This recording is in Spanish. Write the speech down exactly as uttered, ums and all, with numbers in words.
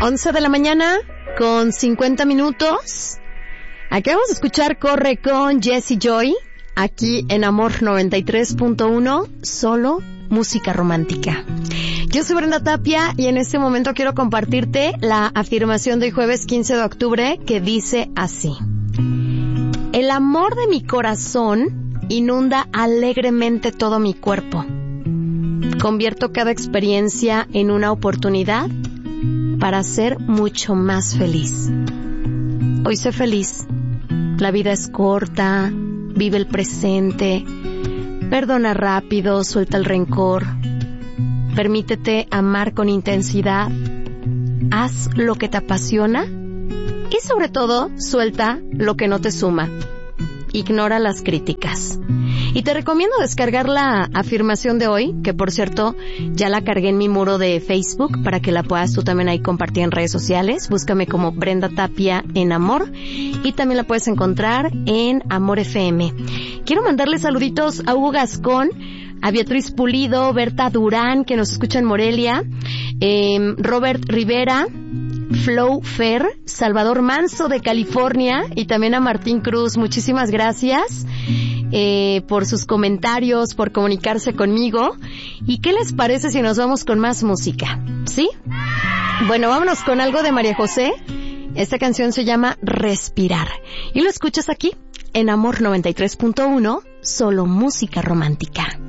once de la mañana con cincuenta minutos. Acabamos de escuchar Corre con Jessie Joy, aquí en Amor noventa y tres punto uno, solo música romántica. Yo soy Brenda Tapia y en este momento quiero compartirte la afirmación de hoy jueves quince de octubre que dice así: el amor de mi corazón inunda alegremente todo mi cuerpo. Convierto cada experiencia en una oportunidad para ser mucho más feliz. Hoy sé feliz. La vida es corta, vive el presente, perdona rápido, suelta el rencor, permítete amar con intensidad, haz lo que te apasiona y sobre todo suelta lo que no te suma. Ignora las críticas. Y te recomiendo descargar la afirmación de hoy, que por cierto ya la cargué en mi muro de Facebook para que la puedas tú también ahí compartir en redes sociales. Búscame como Brenda Tapia en Amor y también la puedes encontrar en Amor F M. Quiero mandarle saluditos a Hugo Gascón, a Beatriz Pulido, Berta Durán, que nos escucha en Morelia, eh, Robert Rivera, Flow Fer, Salvador Manso de California y también a Martín Cruz. Muchísimas gracias eh, por sus comentarios, por comunicarse conmigo. ¿Y qué les parece si nos vamos con más música? ¿Sí? Bueno, vámonos con algo de María José. Esta canción se llama Respirar y lo escuchas aquí en Amor noventa y tres punto uno, solo música romántica.